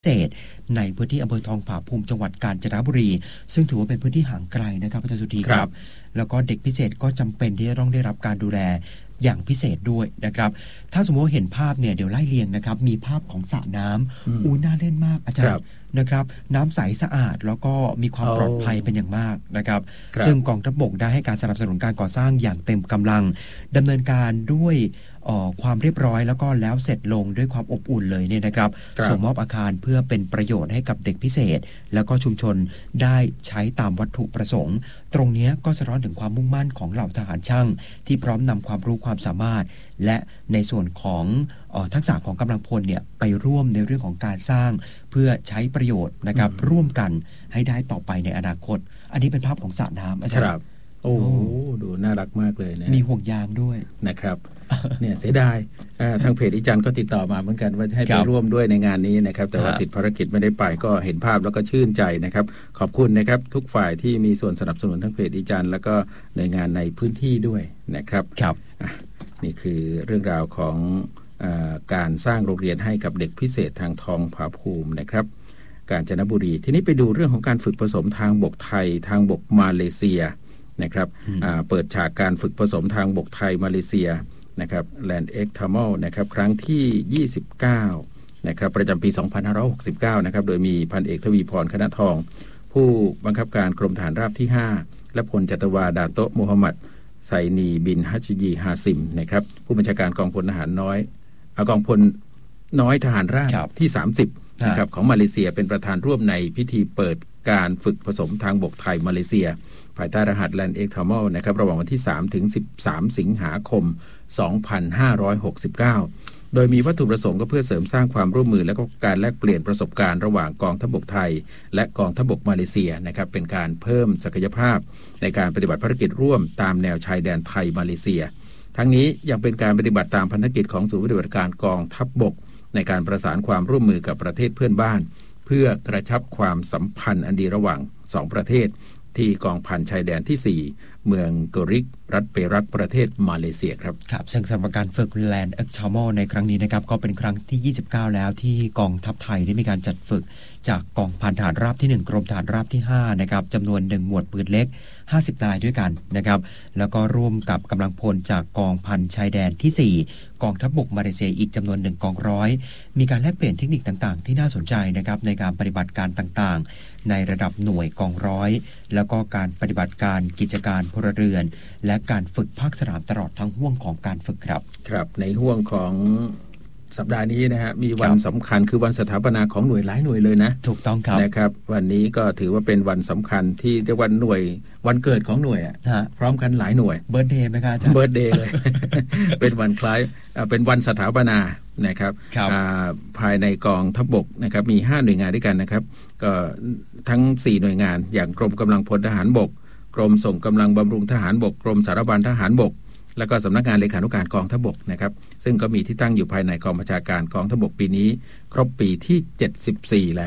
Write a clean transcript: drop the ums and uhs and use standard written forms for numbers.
พิเศษในพื้นที่อำเภอทองผาภูมิจังหวัดกาญจนบุรีซึ่งถือว่าเป็นพื้นที่ห่างไกลนะครับอาจารย์สุธีครับแล้วก็เด็กพิเศษก็จำเป็นที่จะต้องได้รับการดูแลอย่างพิเศษด้วยนะครับถ้าสมมติว่าเห็นภาพเนี่ยเดี๋ยวไล่เรียงนะครับมีภาพของสระน้ำน่าเล่นมากอาจารย์นะครับน้ำใสสะอาดแล้วก็มีความปลอดภัยเป็นอย่างมากนะครับซึ่งกองทัพบกได้ให้การสนับสนุนการก่อสร้างอย่างเต็มกำลังดำเนินการด้วยความเรียบร้อยแล้วก็แล้วเสร็จลงด้วยความอบอุ่นเลยเนี่ยนะครับส่งมอบอาคารเพื่อเป็นประโยชน์ให้กับเด็กพิเศษแล้วก็ชุมชนได้ใช้ตามวัตถุประสงค์ตรงนี้ก็สะท้อนถึงความมุ่งมั่นของเหล่าทหารช่างที่พร้อมนำความรู้ความสามารถและในส่วนของทักษะของกำลังพลเนี่ยไปร่วมในเรื่องของการสร้างเพื่อใช้ประโยชน์นะครับร่วมกันให้ได้ต่อไปในอนาคตอันนี้เป็นภาพของสระน้ำอาจารย์โอ้ดูน่ารักมากเลยนะมีห่วงยางด้วยนะครับเนี่ยเสียดายทางเพจอีจันก็ติดต่อมาเหมือนกันว่าให้ไปร่วมด้วยในงานนี้นะครับแต่ว่าติดภารกิจไม่ได้ไปก็เห็นภาพแล้วก็ชื่นใจนะครับขอบคุณนะครับทุกฝ่ายที่มีส่วนสนับสนุนทั้งเพจอีจันแล้วก็หน่วยงานในพื้นที่ด้วยนะครับครับนี่คือเรื่องราวของการสร้างโรงเรียนให้กับเด็กพิเศษทางทองผาภูมินะครับกาญจนบุรีทีนี้ไปดูเรื่องของการฝึกผสมทางบกไทยทางบกมาเลเซียนะครับเปิดฉากการฝึกผสมทางบกไทยมาเลเซียนะครับ Land X Thermal นะครับครั้งที่29นะครับประจำปี2569นะครับโดยมีพันเอกทวีพรคณะทองผู้บังคับการกรมทหารราบที่5และพลจัตวาดาโตะมูฮัมหมัดไซนีบินฮัจญีฮาซิมนะครับผู้บัญชาการกองพลทหารน้อยกองพลน้อยทหารราบที่30นะครับของมาเลเซียเป็นประธานร่วมในพิธีเปิดการฝึกผสมทางบกไทยมาเลเซียภายใต้รหัส Land X Thermal นะครับระหว่างวันที่3ถึง13สิงหาคม2569โดยมีวัตถุประสงค์ก็เพื่อเสริมสร้างความร่วมมือและก็การแลกเปลี่ยนประสบการณ์ระหว่างกองทัพบกไทยและกองทัพบกมาเลเซียนะครับเป็นการเพิ่มศักยภาพในการปฏิบัติภารกิจร่วมตามแนวชายแดนไทยมาเลเซียทั้งนี้ยังเป็นการปฏิบัติตามพันธกิจของศูนย์ปฏิบัติการกองทัพบกในการประสานความร่วมมือกับประเทศเพื่อนบ้านเพื่อกระชับความสัมพันธ์อันดีระหว่าง2ประเทศที่กองพันชายแดนที่4เมืองโกริกรัฐเปรักประเทศมาเลเซียครับครับซึ่งสำหรับการฝึก Land X Thermal ในครั้งนี้นะครับก็เป็นครั้งที่29แล้วที่กองทัพไทยได้มีการจัดฝึกจากกองพันทหารราบที่1กรมทหารราบที่5นะครับจำนวน1หมวดปืนเล็ก50นายด้วยกันนะครับแล้วก็ร่วมกับกำลังพลจากกองพันชายแดนที่4กองทัพบกมาเลเซียอีกจำนวน1กองร้อยมีการแลกเปลี่ยนเทคนิคต่างๆที่น่าสนใจนะครับในการปฏิบัติการต่างๆในระดับหน่วยกองร้อยแล้วก็การปฏิบัติการกิจการพลเรือนและการฝึกภาคสนามตลอดทั้งห่วงของการฝึกครับครับในห่วงของสัปดาห์นี้นะฮะมีวันสำคัญคือวันสถาปนาของหน่วยหลายหน่วยเลยนะถูกต้องครับนะครับวันนี้ก็ถือว่าเป็นวันสำคัญที่เรียกว่าหน่วยวันเกิดของหน่วยพร้อมกันหลายหน่วยเบิร์ธเดย์ไหมครับอาจารย์เบิร์ธเดย์เลย เป็นวันคล้ายเป็นวันสถาปนานะครับภายในกองทัพบกนะครับมี5หน่วยงานด้วยกันนะครับก็ทั้ง4หน่วยงานอย่างกรมกำลังพลทหารบกกรมส่งกำลังบำรุงทหารบกกรมสารบัญทหารบกแล้วก็สำนักงานเลขานุการกองทัพบกนะครับซึ่งก็มีที่ตั้งอยู่ภายในกองบัญชาการกองทัพบกปีนี้ครบปีที่74แล้ว